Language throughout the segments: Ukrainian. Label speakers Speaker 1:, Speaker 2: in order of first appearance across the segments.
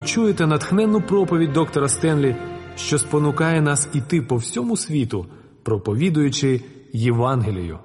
Speaker 1: почуєте натхненну проповідь доктора Стенлі, що спонукає нас іти по всьому світу, проповідуючи Євангелію.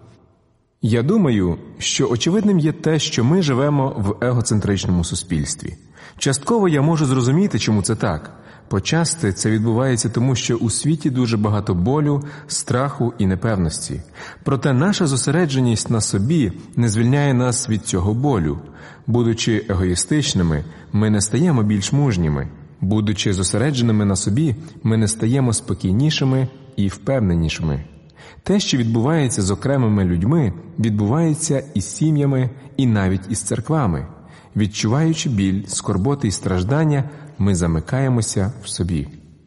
Speaker 2: Я думаю, що очевидним є те, що ми живемо в егоцентричному суспільстві. Частково я можу зрозуміти, чому це так. Почасти це відбувається тому, що у світі дуже багато болю, страху і непевності. Проте наша зосередженість на собі не звільняє нас від цього болю. Будучи егоїстичними, ми не стаємо більш мужніми. Будучи зосередженими на собі, ми не стаємо спокійнішими і впевненішими. Те, що відбувається з окремими людьми, відбувається із сім'ями і навіть із церквами. Відчуваючи біль, скорботи і страждання, ми замикаємося в собі.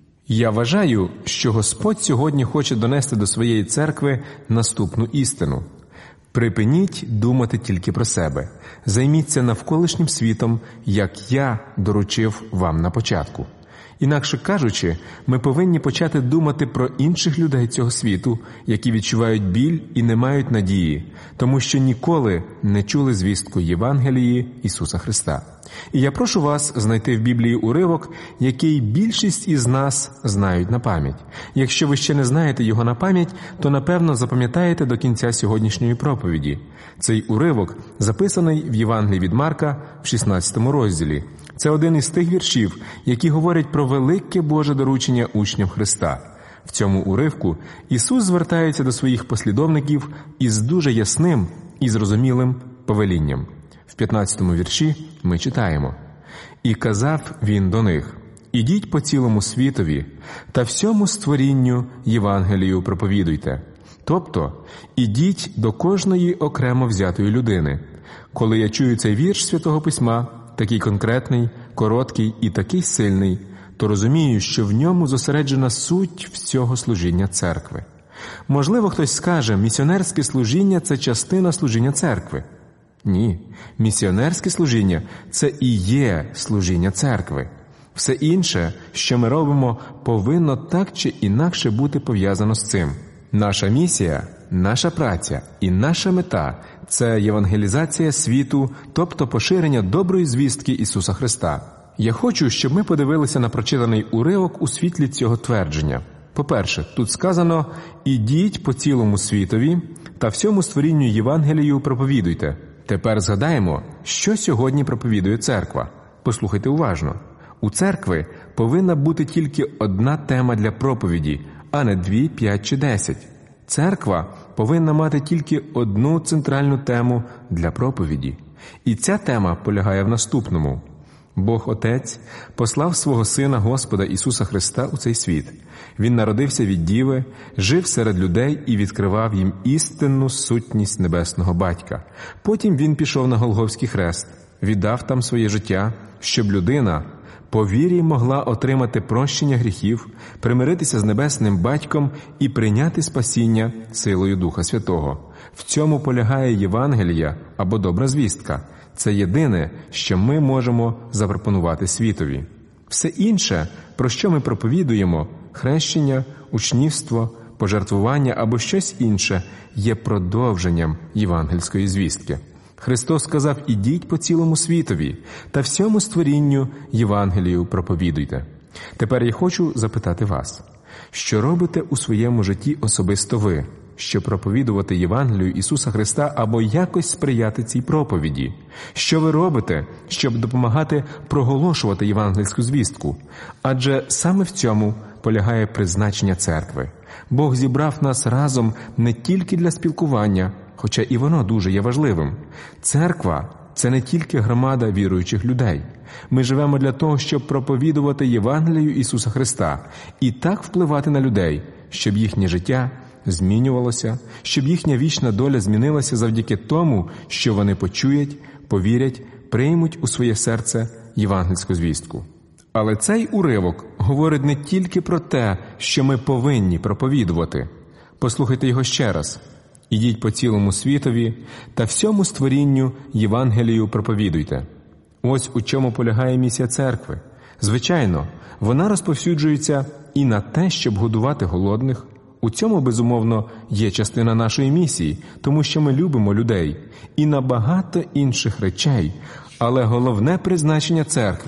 Speaker 2: Я вважаю, що Господь сьогодні хоче донести до своєї церкви наступну істину. Припиніть думати тільки про себе. Займіться навколишнім світом, як я доручив вам на початку. Інакше кажучи, ми повинні почати думати про інших людей цього світу, які відчувають біль і не мають надії, тому що ніколи не чули звістку Євангелії Ісуса Христа. І я прошу вас знайти в Біблії уривок, який більшість із нас знають на пам'ять. Якщо ви ще не знаєте його на пам'ять, то напевно запам'ятаєте до кінця сьогоднішньої проповіді. Цей уривок записаний в Євангелії від Марка в 16 розділі. Це один із тих віршів, які говорять про велике Боже доручення учням Христа. В цьому уривку Ісус звертається до своїх послідовників із дуже ясним і зрозумілим повелінням. В 15-му вірші ми читаємо: «І казав він до них: ідіть по цілому світові та всьому створінню Євангелію проповідуйте». Тобто, ідіть до кожної окремо взятої людини. Коли я чую цей вірш Святого Письма, такий конкретний, короткий і такий сильний, то розумію, що в ньому зосереджена суть всього служіння церкви. Можливо, хтось скаже, місіонерське служіння – це частина служіння церкви. Ні, місіонерське служіння – це і є служіння церкви. Все інше, що ми робимо, повинно так чи інакше бути пов'язано з цим. Наша місія, наша праця і наша мета – це євангелізація світу, тобто поширення доброї звістки Ісуса Христа. Я хочу, щоб ми подивилися на прочитаний уривок у світлі цього твердження. По-перше, тут сказано «ідіть по цілому світові та всьому створінню Євангелію проповідуйте». Тепер згадаємо, що сьогодні проповідує церква. Послухайте уважно. У церкви повинна бути тільки одна тема для проповіді, а не 2, 5 чи 10. Церква повинна мати тільки одну центральну тему для проповіді. І ця тема полягає в наступному. Бог Отець послав свого Сина Господа Ісуса Христа у цей світ. Він народився від Діви, жив серед людей і відкривав їм істинну сутність Небесного Батька. Потім Він пішов на Голгофський хрест, віддав там своє життя, щоб людина по вірі могла отримати прощення гріхів, примиритися з Небесним Батьком і прийняти спасіння силою Духа Святого. В цьому полягає Євангелія або добра звістка. Це єдине, що ми можемо запропонувати світові. Все інше, про що ми проповідуємо – хрещення, учнівство, пожертвування або щось інше – є продовженням євангельської звістки. Христос сказав «ідіть по цілому світові та всьому створінню Євангелію проповідуйте». Тепер я хочу запитати вас, що робите у своєму житті особисто ви, щоб проповідувати Євангелію Ісуса Христа або якось сприяти цій проповіді? Що ви робите, щоб допомагати проголошувати євангельську звістку? Адже саме в цьому полягає призначення церкви. Бог зібрав нас разом не тільки для спілкування, хоча і воно дуже є важливим. Церква – це не тільки громада віруючих людей. Ми живемо для того, щоб проповідувати Євангелію Ісуса Христа і так впливати на людей, щоб їхнє життя змінювалося, щоб їхня вічна доля змінилася завдяки тому, що вони почують, повірять, приймуть у своє серце євангельську звістку. Але цей уривок говорить не тільки про те, що ми повинні проповідувати. Послухайте його ще раз. «Ідіть по цілому світові та всьому створінню Євангелію проповідуйте». Ось у чому полягає місія церкви. Звичайно, вона розповсюджується і на те, щоб годувати голодних. У цьому, безумовно, є частина нашої місії, тому що ми любимо людей. І на багато інших речей. Але головне призначення церкви –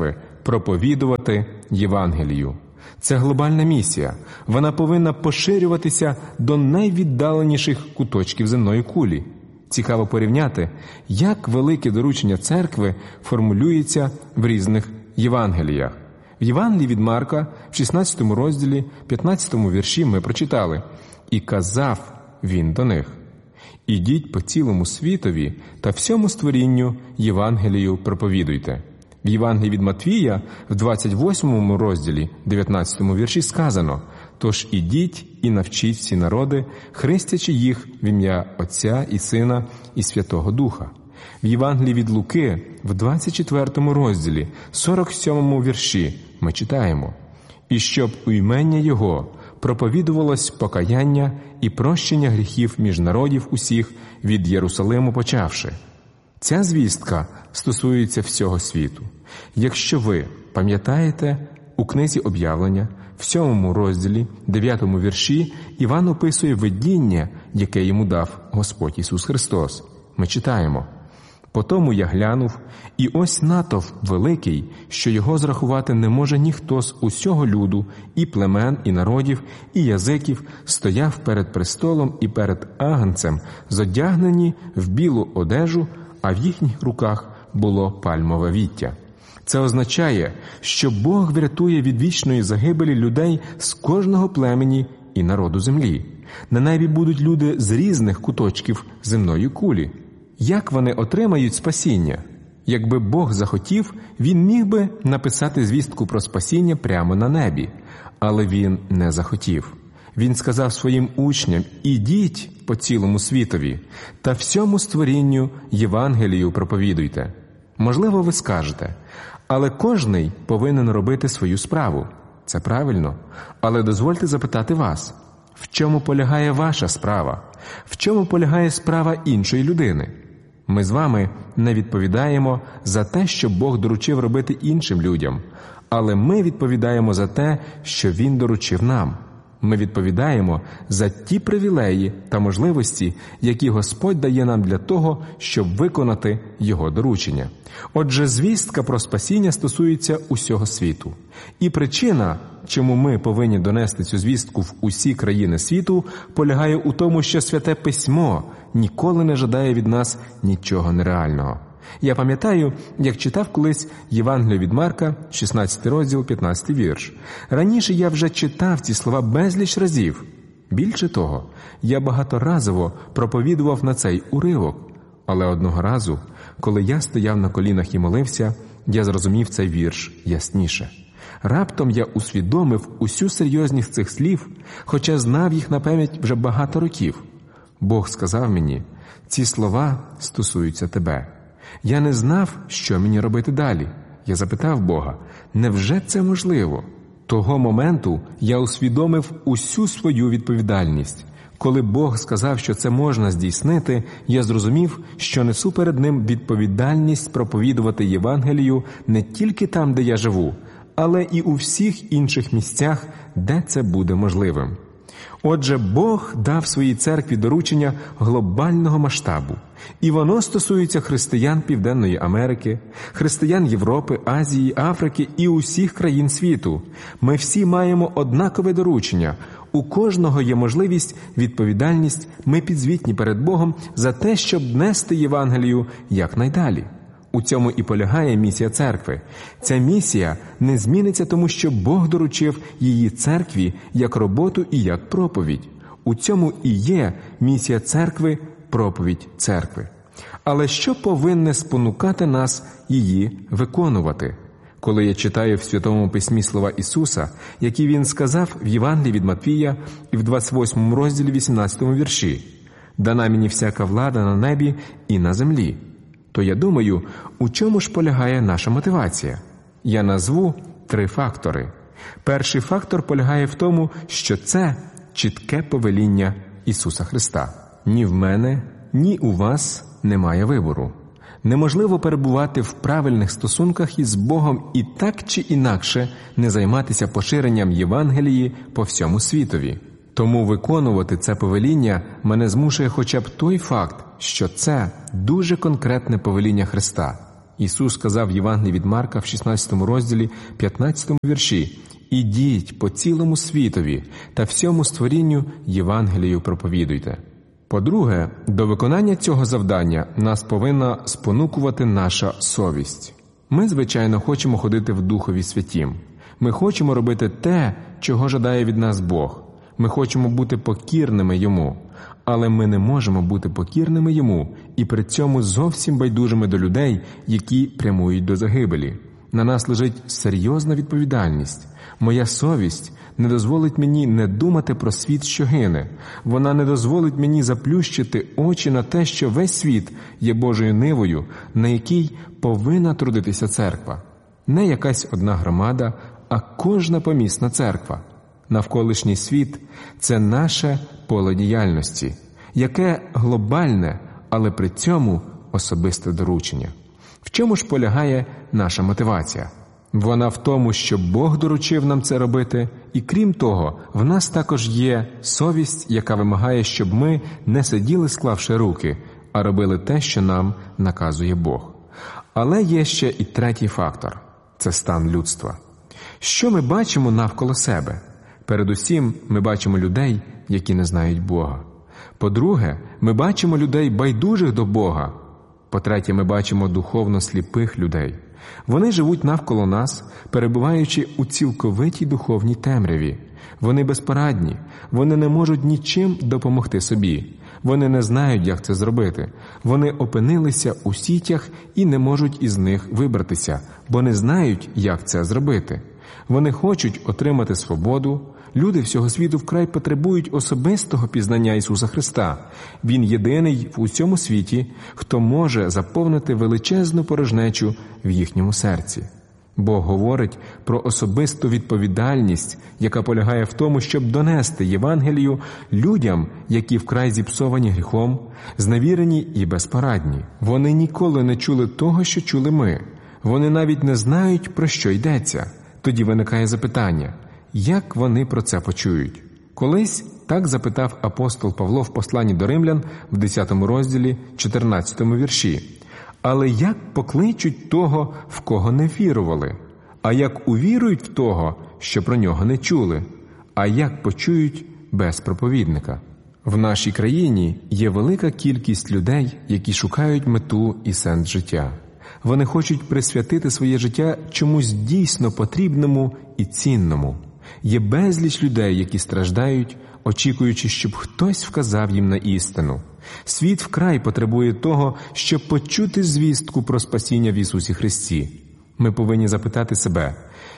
Speaker 2: проповідувати Євангелію. Це глобальна місія. Вона повинна поширюватися до найвіддаленіших куточків земної кулі. Цікаво порівняти, як велике доручення церкви формулюється в різних Євангеліях. В Євангелії від Марка, в 16 розділі, 15 вірші ми прочитали: «І казав він до них: ідіть по цілому світові та всьому створінню Євангелію проповідуйте». В Євангелії від Матвія, в 28 розділі, 19 вірші сказано: «Тож ідіть і навчіть всі народи, хрестячи їх в ім'я Отця і Сина і Святого Духа». В Євангелії від Луки, в 24 розділі, 47 вірші ми читаємо: «І щоб у імення Його проповідувалось покаяння і прощення гріхів між народів усіх, від Єрусалиму почавши». Ця звістка стосується всього світу. Якщо ви пам'ятаєте, у книзі «Об'явлення», в 7 розділі, 9 вірші, Іван описує видіння, яке йому дав Господь Ісус Христос. Ми читаємо: «Потому я глянув, і ось натовп великий, що його зрахувати не може ніхто з усього люду, і племен, і народів, і язиків, стояв перед престолом і перед агнцем, зодягнені в білу одежу, а в їхніх руках було пальмове віття». Це означає, що Бог врятує від вічної загибелі людей з кожного племені і народу землі. На небі будуть люди з різних куточків земної кулі. Як вони отримають спасіння? Якби Бог захотів, Він міг би написати звістку про спасіння прямо на небі. Але Він не захотів. Він сказав своїм учням: «Ідіть по цілому світові та всьому створінню Євангелію проповідуйте». Можливо, ви скажете: «Але кожний повинен робити свою справу». Це правильно. Але дозвольте запитати вас: в чому полягає ваша справа? В чому полягає справа іншої людини? Ми з вами не відповідаємо за те, що Бог доручив робити іншим людям, але ми відповідаємо за те, що Він доручив нам. Ми відповідаємо за ті привілеї та можливості, які Господь дає нам для того, щоб виконати Його доручення. Отже, звістка про спасіння стосується усього світу. І причина, чому ми повинні донести цю звістку в усі країни світу, полягає у тому, що Святе Письмо ніколи не жадає від нас нічого нереального. Я пам'ятаю, як читав колись Євангелію від Марка, 16 розділ, 15 вірш. Раніше я вже читав ці слова безліч разів. Більше того, я багаторазово проповідував на цей уривок. Але одного разу, коли я стояв на колінах і молився, я зрозумів цей вірш ясніше. Раптом я усвідомив усю серйозність цих слів, хоча знав їх на пам'ять вже багато років. Бог сказав мені: «Ці слова стосуються тебе». Я не знав, що мені робити далі. Я запитав Бога: невже це можливо? Того моменту я усвідомив усю свою відповідальність. Коли Бог сказав, що це можна здійснити, я зрозумів, що несу перед Ним відповідальність проповідувати Євангелію не тільки там, де я живу, але і у всіх інших місцях, де це буде можливим. Отже, Бог дав своїй церкві доручення глобального масштабу. І воно стосується християн Південної Америки, християн Європи, Азії, Африки і усіх країн світу. Ми всі маємо однакове доручення. У кожного є можливість, відповідальність. Ми підзвітні перед Богом за те, щоб нести Євангелію якнайдалі. У цьому і полягає місія церкви. Ця місія не зміниться, тому що Бог доручив її церкві як роботу і як проповідь. У цьому і є місія церкви, проповідь церкви. Але що повинне спонукати нас її виконувати? Коли я читаю в Святому Письмі слова Ісуса, які Він сказав в Євангелії від Матвія і в 28 розділі 18 вірші: «Дана мені всяка влада на небі і на землі», то я думаю, у чому ж полягає наша мотивація? Я назву 3 фактори. Перший фактор полягає в тому, що це чітке повеління Ісуса Христа. Ні в мене, ні у вас немає вибору. Неможливо перебувати в правильних стосунках із Богом і так чи інакше не займатися поширенням Євангелії по всьому світові. Тому виконувати це повеління мене змушує хоча б той факт, що це дуже конкретне повеління Христа. Ісус сказав в Євангелії від Марка в 16 розділі, 15 вірші: «Ідіть по цілому світові та всьому створінню Євангелію проповідуйте». По-друге, до виконання цього завдання нас повинна спонукувати наша совість. Ми, звичайно, хочемо ходити в Духові Святім. Ми хочемо робити те, чого жадає від нас Бог. Ми хочемо бути покірними Йому. Але ми не можемо бути покірними Йому і при цьому зовсім байдужими до людей, які прямують до загибелі. На нас лежить серйозна відповідальність. Моя совість не дозволить мені не думати про світ, що гине. Вона не дозволить мені заплющити очі на те, що весь світ є Божою нивою, на якій повинна трудитися церква. Не якась одна громада, а кожна помісна церква. Навколишній світ – це наше поле діяльності, яке глобальне, але при цьому особисте доручення. В чому ж полягає наша мотивація? Вона в тому, що Бог доручив нам це робити, і крім того, в нас також є совість, яка вимагає, щоб ми не сиділи, склавши руки, а робили те, що нам наказує Бог. Але є ще і третій фактор – це стан людства. Що ми бачимо навколо себе? Передусім, ми бачимо людей, які не знають Бога. По-друге, ми бачимо людей байдужих до Бога. По-третє, ми бачимо духовно сліпих людей. Вони живуть навколо нас, перебуваючи у цілковитій духовній темряві. Вони безпорадні, вони не можуть нічим допомогти собі. Вони не знають, як це зробити. Вони опинилися у сітях і не можуть із них вибратися, бо не знають, як це зробити. Вони хочуть отримати свободу. Люди всього світу вкрай потребують особистого пізнання Ісуса Христа. Він єдиний в усьому світі, хто може заповнити величезну порожнечу в їхньому серці. Бог говорить про особисту відповідальність, яка полягає в тому, щоб донести Євангелію людям, які вкрай зіпсовані гріхом, зневірені і безпорадні. Вони ніколи не чули того, що чули ми. Вони навіть не знають, про що йдеться. Тоді виникає запитання – як вони про це почують? Колись так запитав апостол Павло в посланні до Римлян в 10 розділі, 14 вірші. «Але як покличуть того, в кого не вірували? А як увірують в того, що про нього не чули? А як почують без проповідника?» В нашій країні є велика кількість людей, які шукають мету і сенс життя. Вони хочуть присвятити своє життя чомусь дійсно потрібному і цінному. Є безліч людей, які страждають, очікуючи, щоб хтось вказав їм на істину. Світ вкрай потребує того, щоб почути звістку про спасіння в Ісусі Христі. Ми повинні запитати себе,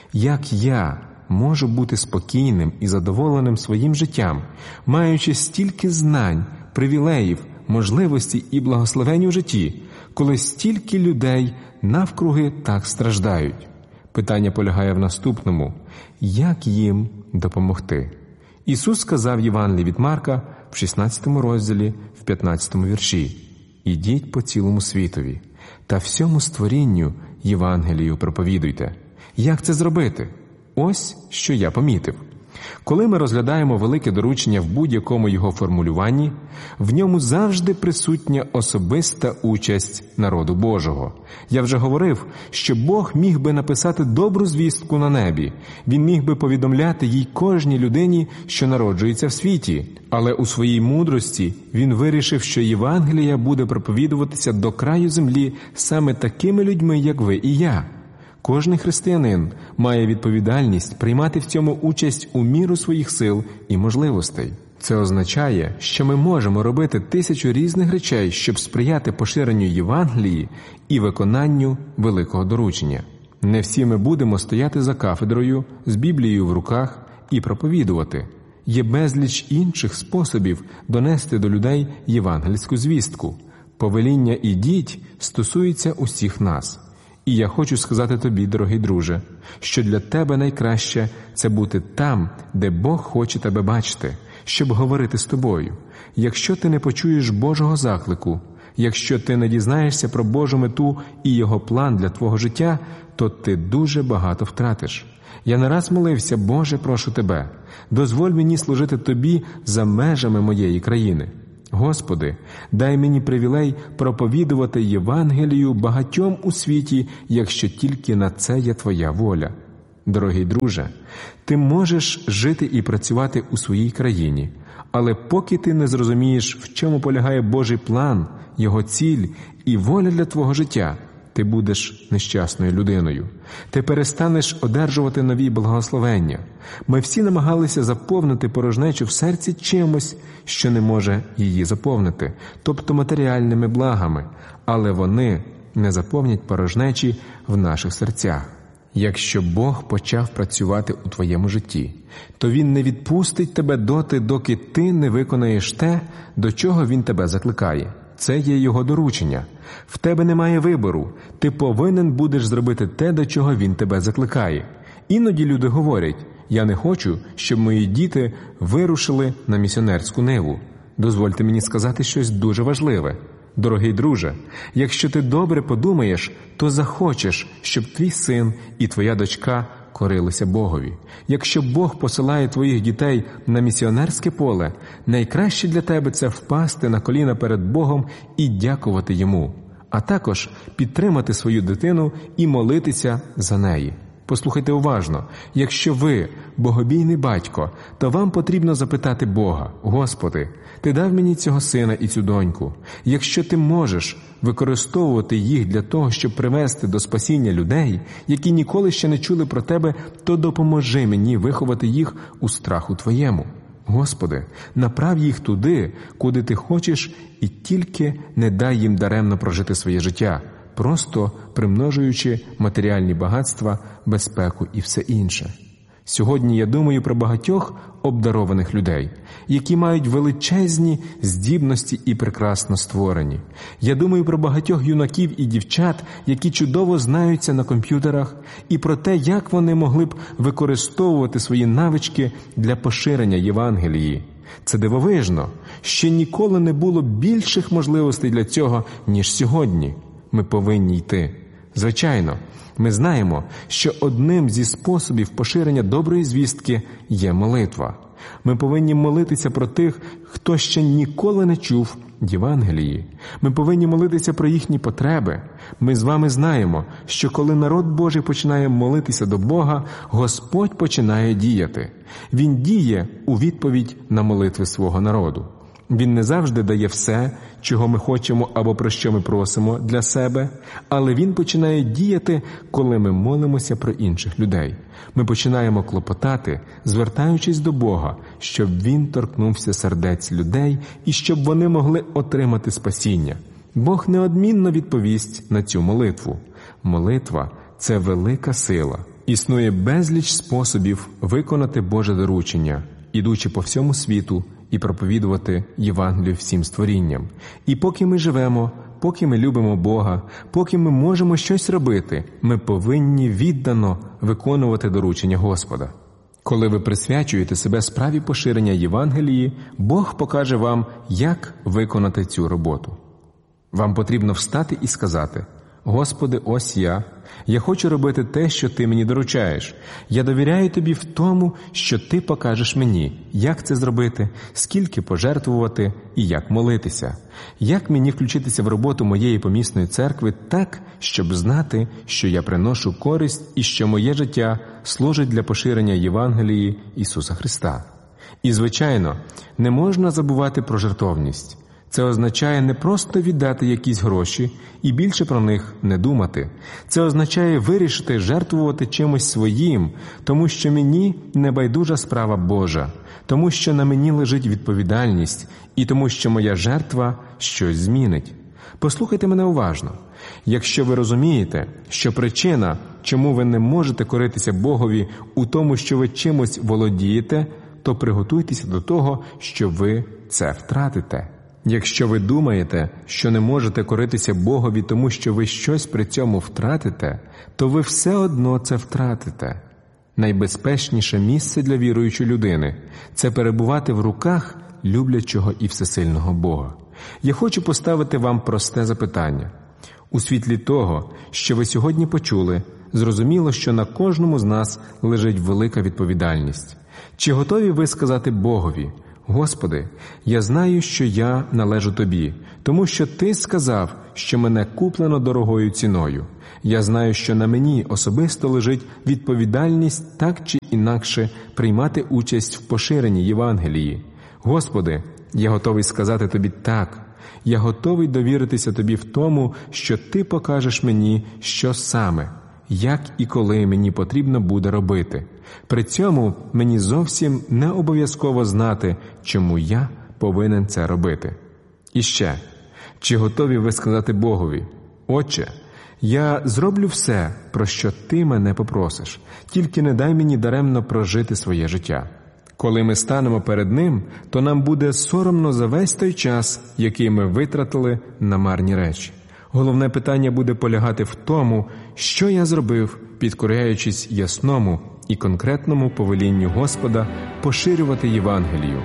Speaker 2: як я можу бути спокійним і задоволеним своїм життям, маючи стільки знань, привілеїв, можливостей і благословень у житті, коли стільки людей навкруги так страждають? Питання полягає в наступному – як їм допомогти? Ісус сказав в Євангелії від Марка в 16 розділі, в 15 вірші: «Ідіть по цілому світові та всьому створінню Євангелію проповідуйте». Як це зробити? Ось що я помітив. Коли ми розглядаємо велике доручення в будь-якому його формулюванні, в ньому завжди присутня особиста участь народу Божого. Я вже говорив, що Бог міг би написати добру звістку на небі. Він міг би повідомляти їй кожній людині, що народжується в світі. Але у своїй мудрості Він вирішив, що Євангелія буде проповідуватися до краю землі саме такими людьми, як ви і я. Кожний християнин має відповідальність приймати в цьому участь у міру своїх сил і можливостей. Це означає, що ми можемо робити 1000 різних речей, щоб сприяти поширенню Євангелії і виконанню великого доручення. Не всі ми будемо стояти за кафедрою з Біблією в руках і проповідувати. Є безліч інших способів донести до людей євангельську звістку. Повеління «ідіть» стосується усіх нас. І я хочу сказати тобі, дорогий друже, що для тебе найкраще – це бути там, де Бог хоче тебе бачити, щоб говорити з тобою. Якщо ти не почуєш Божого заклику, якщо ти не дізнаєшся про Божу мету і Його план для твого життя, то ти дуже багато втратиш. Я не раз молився: Боже, прошу тебе, дозволь мені служити тобі за межами моєї країни. Господи, дай мені привілей проповідувати Євангелію багатьом у світі, якщо тільки на це є Твоя воля. Дорогий друже, ти можеш жити і працювати у своїй країні, але поки ти не зрозумієш, в чому полягає Божий план, Його ціль і воля для твого життя, ти будеш нещасною людиною. Ти перестанеш одержувати нові благословення. Ми всі намагалися заповнити порожнечу в серці чимось, що не може її заповнити, тобто матеріальними благами, але вони не заповнять порожнечі в наших серцях. Якщо Бог почав працювати у твоєму житті, то Він не відпустить тебе доти, доки ти не виконаєш те, до чого Він тебе закликає. Це є Його доручення. В тебе немає вибору. Ти повинен будеш зробити те, до чого Він тебе закликає. Іноді люди говорять: «Я не хочу, щоб мої діти вирушили на місіонерську ниву». Дозвольте мені сказати щось дуже важливе. Дорогий друже, якщо ти добре подумаєш, то захочеш, щоб твій син і твоя дочка корилися Богові. Якщо Бог посилає твоїх дітей на місіонерське поле, найкраще для тебе – це впасти на коліна перед Богом і дякувати Йому, а також підтримати свою дитину і молитися за неї. Послухайте уважно, якщо ви богобійний батько, то вам потрібно запитати Бога: «Господи, Ти дав мені цього сина і цю доньку. Якщо Ти можеш використовувати їх для того, щоб привести до спасіння людей, які ніколи ще не чули про Тебе, то допоможи мені виховати їх у страху Твоєму. Господи, направ їх туди, куди Ти хочеш, і тільки не дай їм даремно прожити своє життя, просто примножуючи матеріальні багатства, безпеку і все інше». Сьогодні я думаю про багатьох обдарованих людей, які мають величезні здібності і прекрасно створені. Я думаю про багатьох юнаків і дівчат, які чудово знаються на комп'ютерах, і про те, як вони могли б використовувати свої навички для поширення Євангелії. Це дивовижно. Ще ніколи не було більших можливостей для цього, ніж сьогодні. Ми повинні йти. Звичайно, ми знаємо, що одним зі способів поширення доброї звістки є молитва. Ми повинні молитися про тих, хто ще ніколи не чув Євангелії. Ми повинні молитися про їхні потреби. Ми з вами знаємо, що коли народ Божий починає молитися до Бога, Господь починає діяти. Він діє у відповідь на молитви свого народу. Він не завжди дає все, чого ми хочемо або про що ми просимо для себе, але Він починає діяти, коли ми молимося про інших людей. Ми починаємо клопотати, звертаючись до Бога, щоб Він торкнувся сердець людей і щоб вони могли отримати спасіння. Бог неодмінно відповість на цю молитву. Молитва – це велика сила. Існує безліч способів виконати Боже доручення, ідучи по всьому світу і проповідувати Євангелію всім створінням. І поки ми живемо, поки ми любимо Бога, поки ми можемо щось робити, ми повинні віддано виконувати доручення Господа. Коли ви присвячуєте себе справі поширення Євангелії, Бог покаже вам, як виконати цю роботу. Вам потрібно встати і сказати: «Господи, ось я хочу робити те, що Ти мені доручаєш. Я довіряю Тобі в тому, що Ти покажеш мені, як це зробити, скільки пожертвувати і як молитися. Як мені включитися в роботу моєї помісної церкви так, щоб знати, що я приношу користь і що моє життя служить для поширення Євангелії Ісуса Христа». І, звичайно, не можна забувати про жертовність. Це означає не просто віддати якісь гроші і більше про них не думати. Це означає вирішити жертвувати чимось своїм, тому що мені не байдужа справа Божа, тому що на мені лежить відповідальність і тому що моя жертва щось змінить. Послухайте мене уважно. Якщо ви розумієте, що причина, чому ви не можете коритися Богові у тому, що ви чимось володієте, то приготуйтеся до того, що ви це втратите. Якщо ви думаєте, що не можете коритися Богові, тому що ви щось при цьому втратите, то ви все одно це втратите. Найбезпечніше місце для віруючої людини – це перебувати в руках люблячого і всесильного Бога. Я хочу поставити вам просте запитання. У світлі того, що ви сьогодні почули, зрозуміло, що на кожному з нас лежить велика відповідальність. Чи готові ви сказати Богові: Господи, я знаю, що я належу Тобі, тому що Ти сказав, що мене куплено дорогою ціною. Я знаю, що на мені особисто лежить відповідальність так чи інакше приймати участь в поширенні Євангелії. Господи, я готовий сказати Тобі так. Я готовий довіритися Тобі в тому, що Ти покажеш мені, що саме, як і коли мені потрібно буде робити. При цьому мені зовсім не обов'язково знати, чому я повинен це робити. І ще, чи готові ви сказати Богові: «Отче, я зроблю все, про що Ти мене попросиш, тільки не дай мені даремно прожити своє життя». Коли ми станемо перед Ним, то нам буде соромно за весь той час, який ми витратили на марні речі. Головне питання буде полягати в тому, що я зробив, підкоряючись ясному і конкретному повелінню Господа поширювати Євангелію.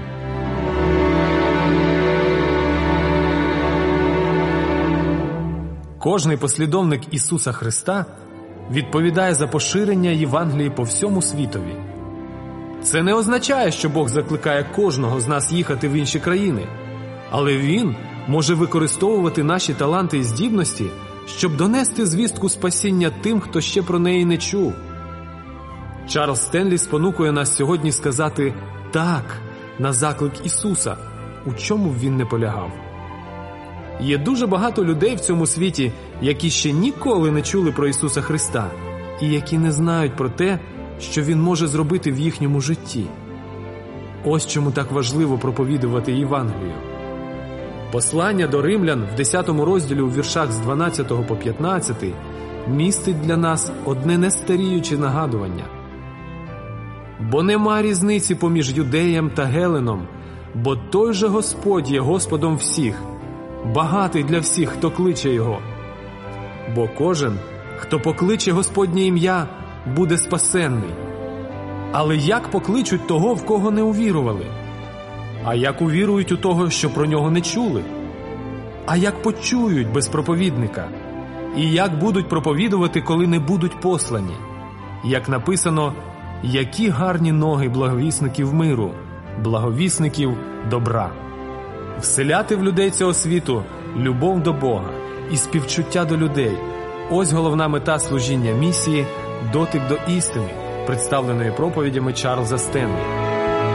Speaker 1: Кожний послідовник Ісуса Христа відповідає за поширення Євангелії по всьому світові. Це не означає, що Бог закликає кожного з нас їхати в інші країни, але Він може використовувати наші таланти і здібності, щоб донести звістку спасіння тим, хто ще про неї не чув. Чарльз Стенлі спонукує нас сьогодні сказати «так» на заклик Ісуса, у чому б він не полягав. Є дуже багато людей в цьому світі, які ще ніколи не чули про Ісуса Христа і які не знають про те, що Він може зробити в їхньому житті. Ось чому так важливо проповідувати Євангелію. Послання до римлян в 10 розділі у віршах з 12 по 15 містить для нас одне нестаріюче нагадування. «Бо нема різниці поміж юдеєм та геленом, бо той же Господь є Господом всіх, багатий для всіх, хто кличе Його. Бо кожен, хто покличе Господнє ім'я, буде спасенний. Але як покличуть того, в кого не увірували? А як увірують у того, що про нього не чули? А як почують без проповідника? І як будуть проповідувати, коли не будуть послані? Як написано, які гарні ноги благовісників миру, благовісників добра». Вселяти в людей цього світу любов до Бога і співчуття до людей – ось головна мета служіння місії «Дотик до істини», представленої проповідями Чарльза Стенлі.